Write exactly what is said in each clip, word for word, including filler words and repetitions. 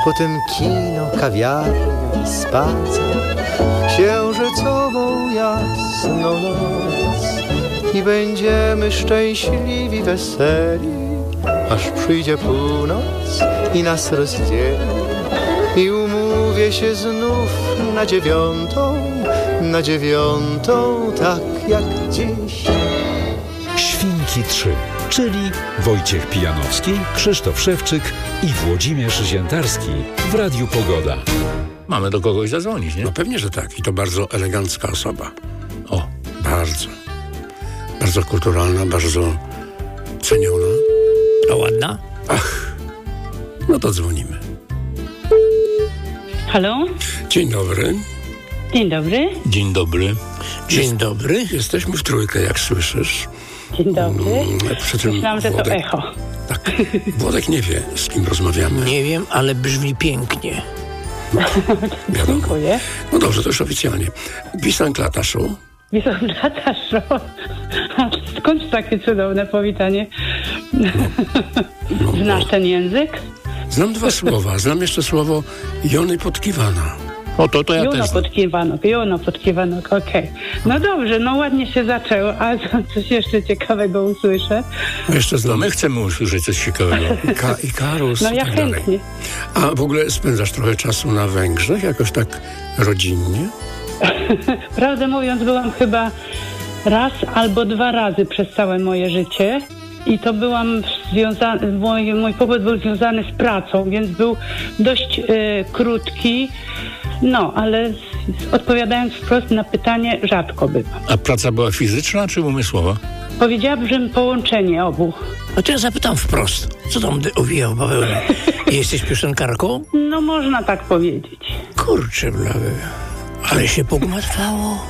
potem kino, kawiarnia i spacer, księżycową jasną noc i będziemy szczęśliwi, weseli, aż przyjdzie północ i nas rozdzieli. I umówię się znów na dziewiątą, na dziewiątą, tak jak dziś. Świnki trzy, czyli Wojciech Pijanowski, Krzysztof Szewczyk i Włodzimierz Ziętarski w Radiu Pogoda. Mamy do kogoś zadzwonić, nie? No pewnie, że tak. I to bardzo elegancka osoba. O, Bardzo. Bardzo kulturalna, bardzo ceniona. a ładna? Ach, no to dzwonimy. Halo? Dzień dobry. Dzień dobry. Dzień dobry. Dzień dobry. Jesteśmy w trójkę, jak słyszysz. Dzień dobry. Mm, przy czym Myślałam, że to Włodek, echo. tak, Włodek nie wie, z kim rozmawiamy. Nie wiem, ale brzmi pięknie. Wiadomo. Dziękuję. No dobrze, to już oficjalnie. Witam Klataszu. Witam, Nataszo. Skąd takie cudowne powitanie? No, Znasz ten język? znam dwa słowa. Znam jeszcze słowo Jony Podkiwana. O, to, to ja Juno też znam. podkiwanok, Juno podkiwanok, okej. No dobrze, no ładnie się zaczęło, a coś jeszcze ciekawego usłyszę. No jeszcze No znam my chcemy usłyszeć coś ciekawego. Ka- Ikarus No i ja tak dalej. chętnie. A w ogóle spędzasz trochę czasu na Węgrzech, jakoś tak rodzinnie? Prawdę mówiąc, byłam chyba raz albo dwa razy przez całe moje życie. I to byłam związana, mój, mój pobyt był związany z pracą, więc był dość e, krótki. No, ale z, z, odpowiadając wprost na pytanie, rzadko bywam. A praca była fizyczna czy umysłowa? Powiedziałabym połączenie obu. A to ja zapytam wprost, co tam owijał bawełnę? Jesteś piosenkarką? No, można tak powiedzieć. Kurczę blady, ale się pogmatwało.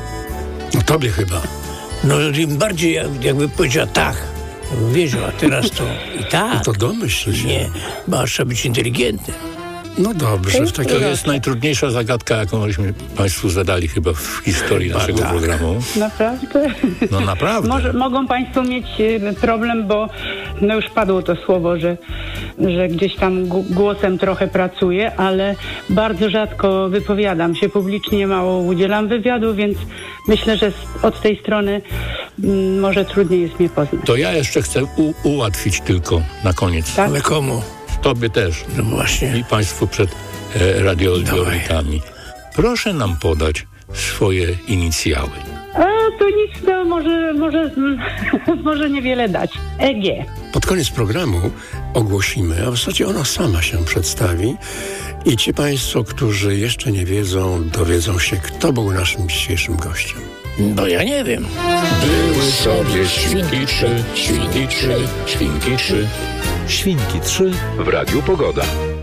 No tobie chyba. No im bardziej jak, jakby powiedziała tak, wiedział, a teraz to i tak. No to domyśl się. Nie, bo trzeba być inteligentny. No dobrze, w To takim jest najtrudniejsza zagadka, jaką żeśmy Państwu zadali chyba w historii naszego tak. programu. Naprawdę? No naprawdę. Może, mogą Państwo mieć e, problem, bo no już padło to słowo, że, że gdzieś tam gu- głosem trochę pracuję, ale bardzo rzadko wypowiadam się publicznie, mało udzielam wywiadu, więc myślę, że z, od tej strony m, może trudniej jest mnie poznać. To ja jeszcze chcę u- ułatwić tylko na koniec. Tak? Ale komu? Tobie też. No właśnie. I Państwu przed e, radioodbiornikami. Proszę nam podać swoje inicjały. A to nic, to może, może, mm, może niewiele dać. E G. Pod koniec programu ogłosimy, a w zasadzie ona sama się przedstawi i ci Państwo, którzy jeszcze nie wiedzą, dowiedzą się, kto był naszym dzisiejszym gościem. Bo ja nie wiem. Były sobie świnki trzy, świnki trzy, świnki trzy. Świnki trzy W Radiu Pogoda.